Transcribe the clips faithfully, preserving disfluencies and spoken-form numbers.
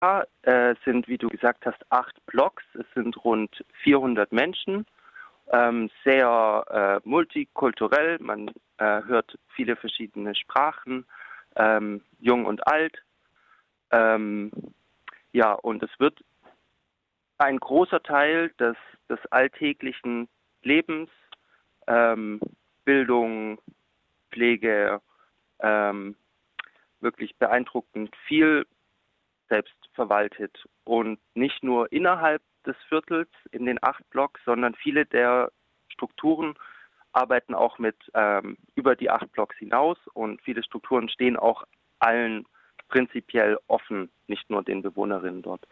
äh, sind, wie du gesagt hast, acht Blocks. Es sind rund vierhundert Menschen, ähm, sehr äh, multikulturell. Man äh, hört viele verschiedene Sprachen, ähm, jung und alt. Ähm, ja, und es wird ein großer Teil des, des alltäglichen Lebens, ähm, Bildung, Pflege, ähm, wirklich beeindruckend viel selbst verwaltet. Und nicht nur innerhalb des Viertels in den acht Blocks, sondern viele der Strukturen arbeiten auch mit ähm, über die acht Blocks hinaus und viele Strukturen stehen auch allen prinzipiell offen, nicht nur den Bewohnerinnen dort.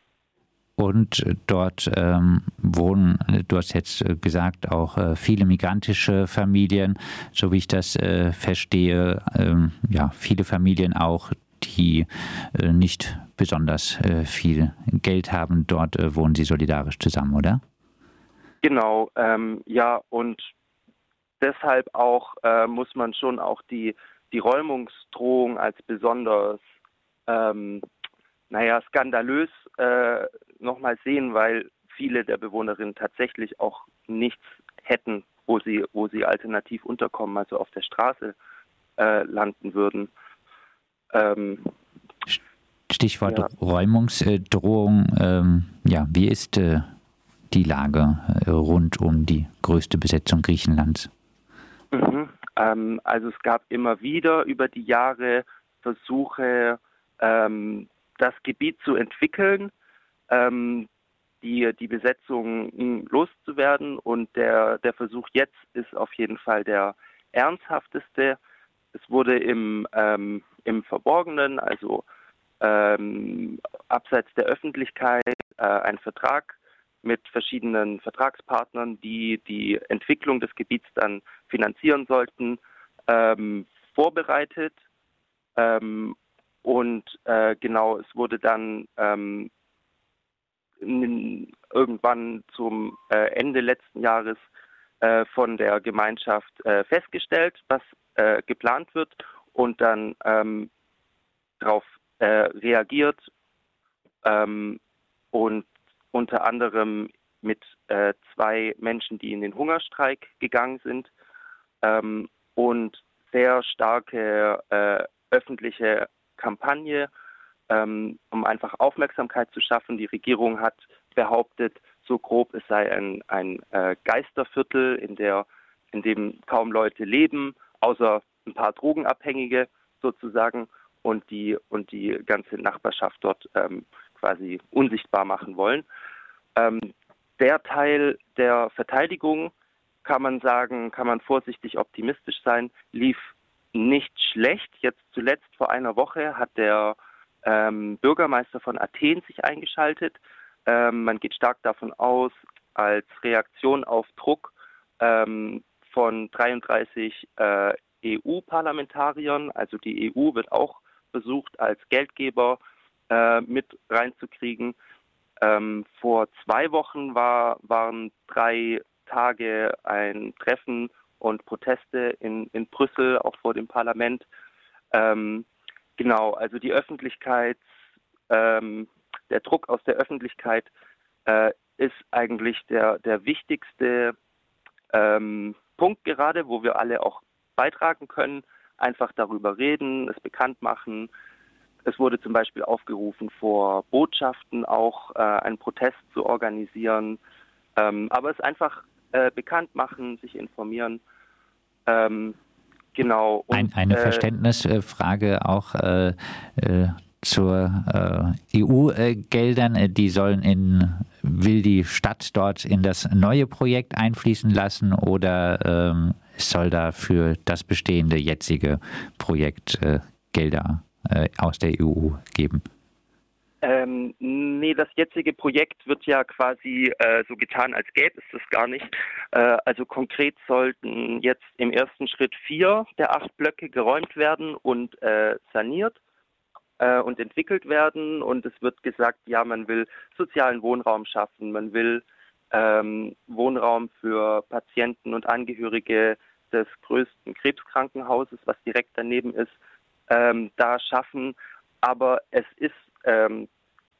Und dort ähm, wohnen, du hast jetzt gesagt, auch äh, viele migrantische Familien, so wie ich das äh, verstehe. Ähm, ja, viele Familien auch, die äh, nicht besonders äh, viel Geld haben. Dort äh, wohnen sie solidarisch zusammen, oder? Genau, ähm, ja, und deshalb auch äh, muss man schon auch die, die Räumungsdrohung als besonders ähm, naja, skandalös äh, nochmal sehen, weil viele der Bewohnerinnen tatsächlich auch nichts hätten, wo sie, wo sie alternativ unterkommen, also auf der Straße äh, landen würden. Ähm, Stichwort ja. Räumungsdrohung. Ähm, ja, wie ist äh, die Lage äh, rund um die größte Besetzung Griechenlands? Mhm. Ähm, also es gab immer wieder über die Jahre Versuche, ähm, das Gebiet zu entwickeln, ähm, die, die Besetzung loszuwerden. Und der, der Versuch jetzt ist auf jeden Fall der ernsthafteste. Es wurde im, ähm, im Verborgenen, also ähm, abseits der Öffentlichkeit, äh, ein Vertrag mit verschiedenen Vertragspartnern, die die Entwicklung des Gebiets dann finanzieren sollten, ähm, vorbereitet. Ähm, und äh, genau, es wurde dann ähm, irgendwann zum äh, Ende letzten Jahres äh, von der Gemeinschaft äh, festgestellt, was äh, geplant wird und dann ähm, darauf äh, reagiert ähm, und unter anderem mit äh, zwei Menschen, die in den Hungerstreik gegangen sind ähm, und sehr starke äh, öffentliche Kampagne, ähm, um einfach Aufmerksamkeit zu schaffen. Die Regierung hat behauptet, so grob, es sei ein, ein äh, Geisterviertel, in, der, in dem kaum Leute leben, außer ein paar Drogenabhängige sozusagen und die, und die ganze Nachbarschaft dort ähm, quasi unsichtbar machen wollen. Ähm, der Teil der Verteidigung, kann man sagen, kann man vorsichtig optimistisch sein, lief nicht schlecht. Jetzt zuletzt vor einer Woche hat der ähm, Bürgermeister von Athen sich eingeschaltet. Ähm, man geht stark davon aus, als Reaktion auf Druck ähm, von dreiunddreißig äh, E U-Parlamentariern, also die E U wird auch versucht, als Geldgeber äh, mit reinzukriegen. Ähm, vor zwei Wochen war, waren drei Tage ein Treffen und Proteste in, in Brüssel, auch vor dem Parlament. Ähm, genau, also die Öffentlichkeit, ähm, der Druck aus der Öffentlichkeit äh, ist eigentlich der, der wichtigste ähm, Punkt gerade, wo wir alle auch beitragen können, einfach darüber reden, es bekannt machen. Es wurde zum Beispiel aufgerufen, vor Botschaften auch äh, einen Protest zu organisieren. Ähm, aber es einfach äh, bekannt machen, sich informieren. Ähm, genau. Und, Ein, eine äh, Verständnisfrage auch äh, äh, zur äh, E U-Geldern. Die sollen in, will die Stadt dort in das neue Projekt einfließen lassen oder ähm, soll da für das bestehende jetzige Projekt äh, Gelder äh, aus der E U geben? Ähm, nee, das jetzige Projekt wird ja quasi äh, so getan, als gäbe es das gar nicht. Äh, also konkret sollten jetzt im ersten Schritt vier der acht Blöcke geräumt werden und äh, saniert äh, und entwickelt werden. Und es wird gesagt, ja, man will sozialen Wohnraum schaffen, man will ähm, Wohnraum für Patienten und Angehörige des größten Krebskrankenhauses, was direkt daneben ist, ähm, da schaffen. Aber es ist ähm,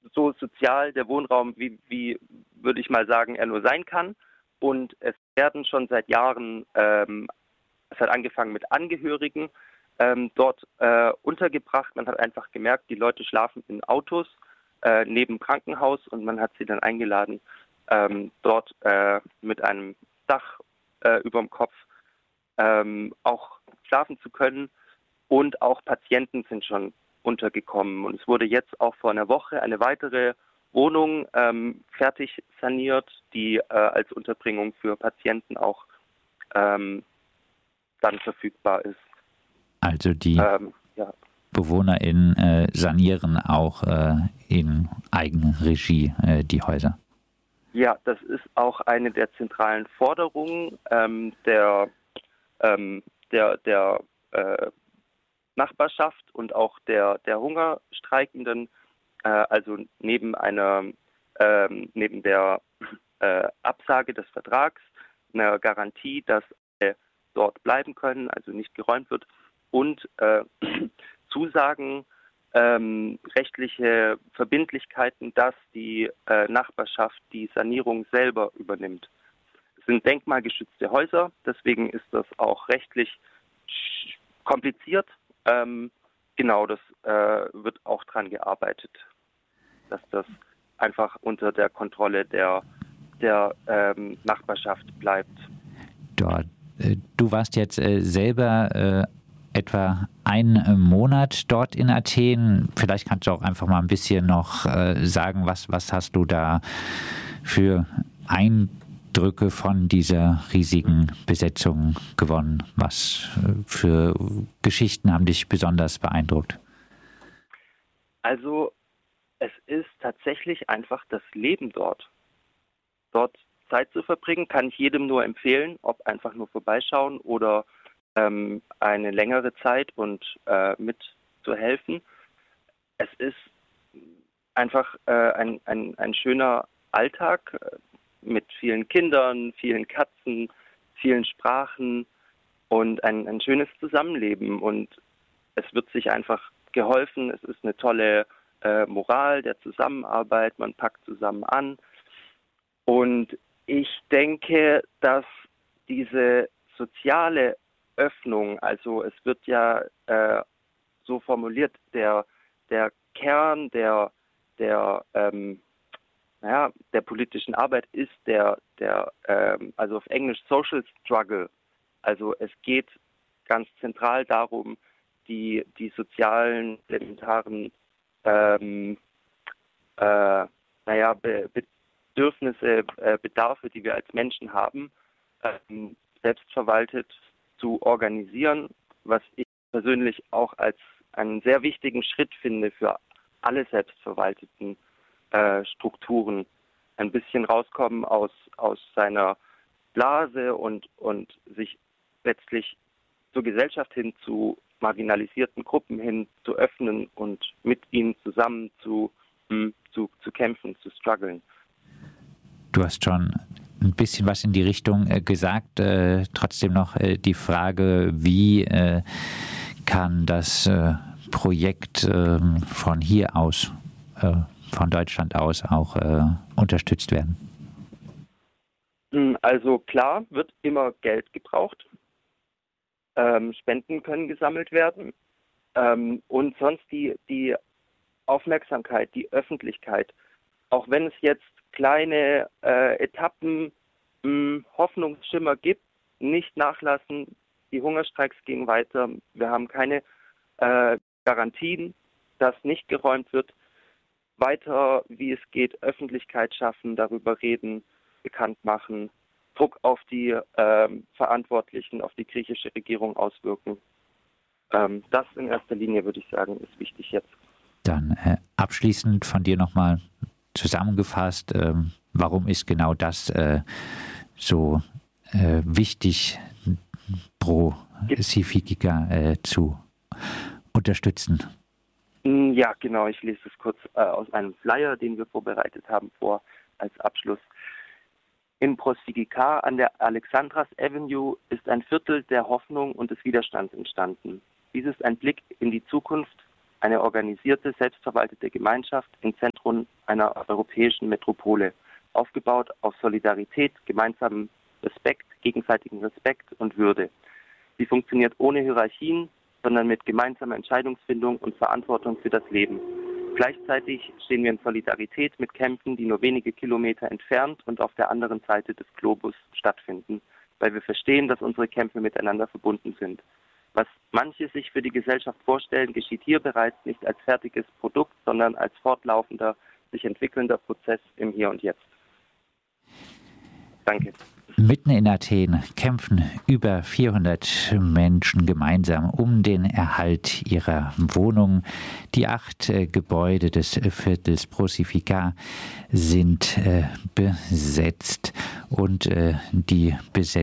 so sozial der Wohnraum, wie, wie würde ich mal sagen, er nur sein kann. Und es werden schon seit Jahren, ähm, es hat angefangen mit Angehörigen, ähm, dort äh, untergebracht. Man hat einfach gemerkt, die Leute schlafen in Autos äh, neben dem Krankenhaus und man hat sie dann eingeladen, ähm, dort äh, mit einem Dach äh, über dem Kopf ähm, auch schlafen zu können. Und auch Patienten sind schon untergekommen. Und es wurde jetzt auch vor einer Woche eine weitere Wohnung ähm, fertig saniert, die äh, als Unterbringung für Patienten auch ähm, dann verfügbar ist. Also die Ähm, ja. BewohnerInnen äh, sanieren auch äh, in Eigenregie äh, die Häuser. Ja, das ist auch eine der zentralen Forderungen ähm, der, ähm, der, der äh, Nachbarschaft und auch der, der Hungerstreikenden, äh, also neben einer, ähm, neben der äh, Absage des Vertrags, einer Garantie, dass alle dort bleiben können, also nicht geräumt wird, und äh, Zusagen, ähm, rechtliche Verbindlichkeiten, dass die äh, Nachbarschaft die Sanierung selber übernimmt. Es sind denkmalgeschützte Häuser, deswegen ist das auch rechtlich kompliziert. Ähm, genau, das äh, wird auch dran gearbeitet, dass das einfach unter der Kontrolle der, der ähm, Nachbarschaft bleibt. Dort, äh, du warst jetzt äh, selber äh, etwa einen Monat dort in Athen. Vielleicht kannst du auch einfach mal ein bisschen noch äh, sagen, was, was hast du da für Eindrücke von dieser riesigen Besetzung gewonnen? Was für Geschichten haben dich besonders beeindruckt? Also es ist tatsächlich einfach das Leben dort. Dort Zeit zu verbringen, kann ich jedem nur empfehlen, ob einfach nur vorbeischauen oder ähm, eine längere Zeit und äh, mit zu helfen. Es ist einfach äh, ein, ein, ein schöner Alltag äh, mit vielen Kindern, vielen Katzen, vielen Sprachen und ein, ein schönes Zusammenleben. Und es wird sich einfach geholfen. Es ist eine tolle äh, Moral der Zusammenarbeit. Man packt zusammen an. Und ich denke, dass diese soziale Öffnung, also es wird ja äh, so formuliert, der, der Kern der, der, ähm, naja, der politischen Arbeit ist der, der ähm, also auf Englisch Social Struggle. Also es geht ganz zentral darum, die, die sozialen, elementaren ähm, äh, naja, Be Bedürfnisse, äh, Bedarfe, die wir als Menschen haben, ähm, selbstverwaltet zu organisieren, was ich persönlich auch als einen sehr wichtigen Schritt finde für alle selbstverwalteten äh, Strukturen. Ein bisschen rauskommen aus, aus seiner Blase und, und sich letztlich zur Gesellschaft hin, zu marginalisierten Gruppen hin zu öffnen und mit ihnen zusammen zu, zu, zu kämpfen, zu strugglen. Du hast schon ein bisschen was in die Richtung äh, gesagt. Äh, trotzdem noch äh, die Frage, wie äh, kann das äh, Projekt äh, von hier aus, äh, von Deutschland aus auch äh, unterstützt werden? Also klar, wird immer Geld gebraucht. Ähm, Spenden können gesammelt werden. Ähm, und sonst die, die Aufmerksamkeit, die Öffentlichkeit. Auch wenn es jetzt kleine äh, Etappen, mh, Hoffnungsschimmer gibt, nicht nachlassen. Die Hungerstreiks gehen weiter. Wir haben keine äh, Garantien, dass nicht geräumt wird. Weiter, wie es geht, Öffentlichkeit schaffen, darüber reden, bekannt machen, Druck auf die äh, Verantwortlichen, auf die griechische Regierung auswirken. Ähm, das in erster Linie, würde ich sagen, ist wichtig jetzt. Dann äh, abschließend von dir nochmal zusammengefasst, äh, warum ist genau das äh, so äh, wichtig, Pro Civica äh, zu unterstützen? Ja, genau. Ich lese es kurz äh, aus einem Flyer, den wir vorbereitet haben, vor als Abschluss. In Pro Civica an der Alexandras Avenue ist ein Viertel der Hoffnung und des Widerstands entstanden. Dies ist ein Blick in die Zukunft, eine organisierte, selbstverwaltete Gemeinschaft im Zentrum einer europäischen Metropole, aufgebaut auf Solidarität, gemeinsamen Respekt, gegenseitigen Respekt und Würde. Sie funktioniert ohne Hierarchien, sondern mit gemeinsamer Entscheidungsfindung und Verantwortung für das Leben. Gleichzeitig stehen wir in Solidarität mit Kämpfen, die nur wenige Kilometer entfernt und auf der anderen Seite des Globus stattfinden, weil wir verstehen, dass unsere Kämpfe miteinander verbunden sind. Was manche sich für die Gesellschaft vorstellen, geschieht hier bereits nicht als fertiges Produkt, sondern als fortlaufender, sich entwickelnder Prozess im Hier und Jetzt. Danke. Mitten in Athen kämpfen über vierhundert Menschen gemeinsam um den Erhalt ihrer Wohnungen. Die acht äh, Gebäude des Viertels Prosifika sind äh, besetzt und äh, die Besetzung